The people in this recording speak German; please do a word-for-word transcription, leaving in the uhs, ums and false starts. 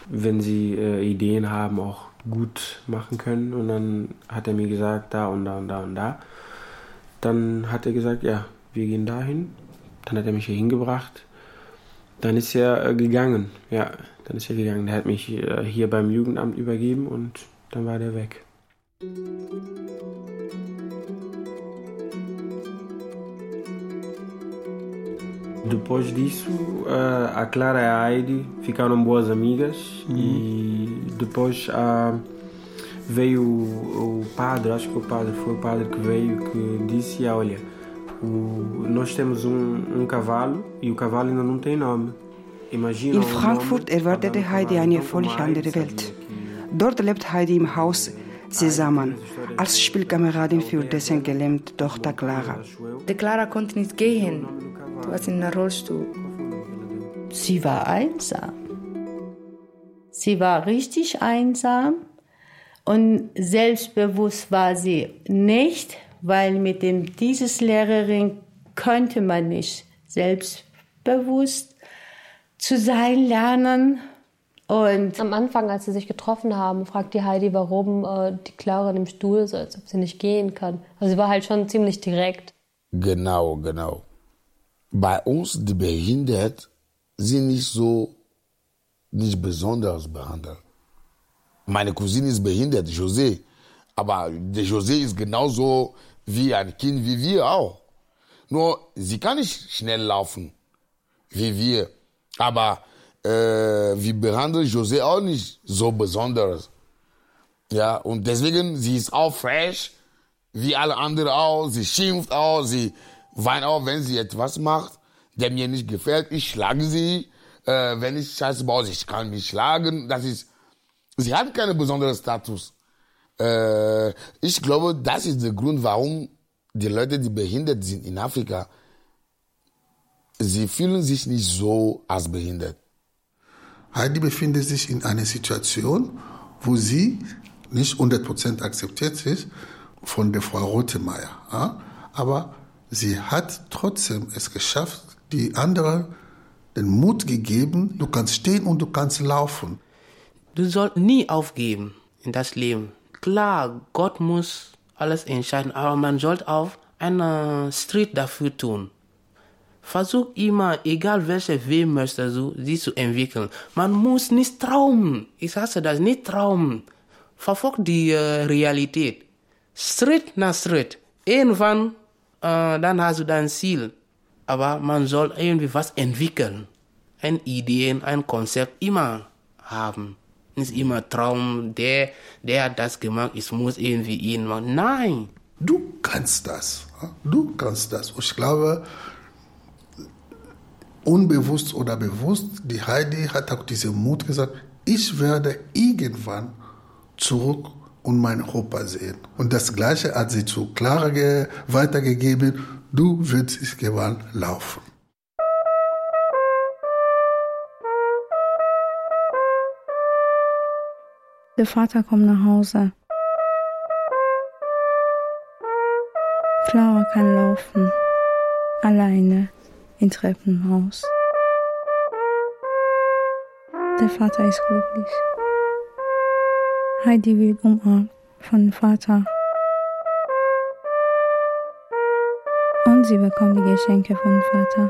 wenn sie äh, Ideen haben, auch gut machen können. Und dann hat er mir gesagt, da und da und da und da. Dann hat er gesagt, ja, wir gehen dahin. Dann hat er mich hier hingebracht. Dann ist er äh, gegangen. Ja, dann ist er gegangen. Der hat mich äh, hier beim Jugendamt übergeben und dann war der weg. Depois disso, uh, a Clara e a Heidi ficaram boas amigas uhum. E depois uh, veio o, o padre, acho que o padre foi o padre que veio, que disse, olha, o, nós temos um, um cavalo e o cavalo ainda não tem nome. Imagina. In Frankfurt erwartete Heidi eine völlig andere Welt. Dort lebt Heidi im Haus zusammen, als Spielkameradin für dessen gelähmte Tochter Clara. Die Clara konnte nicht gehen. Du warst in einem Rollstuhl. Sie war einsam. Sie war richtig einsam und selbstbewusst war sie nicht, weil mit dem dieses Lehrerin könnte man nicht selbstbewusst zu sein lernen. Und am Anfang, als sie sich getroffen haben, fragt die Heidi, warum äh, die Clara im Stuhl ist, als ob sie nicht gehen kann. Also sie war halt schon ziemlich direkt. Genau, genau. Bei uns, die behindert, sind nicht so, nicht besonders behandelt. Meine Cousine ist behindert, José. Aber der José ist genauso wie ein Kind wie wir auch. Nur, sie kann nicht schnell laufen, wie wir. Aber äh, wir behandeln José auch nicht so besonders. Ja, und deswegen, sie ist auch fresh, wie alle anderen auch. Sie schimpft auch, sie weint auch, wenn sie etwas macht, der mir nicht gefällt. Ich schlage sie. Äh, wenn ich Scheiße baue, ich kann mich schlagen. Das ist, sie hat keinen besonderen Status. Äh, ich glaube, das ist der Grund, warum die Leute, die behindert sind in Afrika, sie fühlen sich nicht so als behindert. Heidi befindet sich in einer Situation, wo sie nicht hundert Prozent akzeptiert ist von der Frau Rothemeyer. Ja? Aber sie hat trotzdem es geschafft, die anderen den Mut gegeben, du kannst stehen und du kannst laufen. Du sollst nie aufgeben in das Leben. Klar, Gott muss alles entscheiden, aber man sollte auch einen Schritt dafür tun. Versuch immer, egal welche Weg möchtest du, sie zu entwickeln. Man muss nicht träumen. Ich hasse das, nicht träumen. Verfolg die äh, Realität. Schritt nach Schritt. Irgendwann, äh, dann hast du dein Ziel. Aber man soll irgendwie was entwickeln. Eine Idee, ein Konzept immer haben. Nicht immer Traum, der, der hat das gemacht, ich muss irgendwie ihn machen. Nein. Du kannst das. Du kannst das. Ich glaube, unbewusst oder bewusst, die Heidi hat auch diesen Mut gesagt, ich werde irgendwann zurück und meinen Opa sehen. Und das Gleiche hat sie zu Clara ge- weitergegeben, du wirst irgendwann laufen. Der Vater kommt nach Hause. Clara kann laufen, alleine im Treppenhaus. Der Vater ist glücklich. Heidi wird umarmt von dem Vater. Und sie bekommt die Geschenke vom Vater.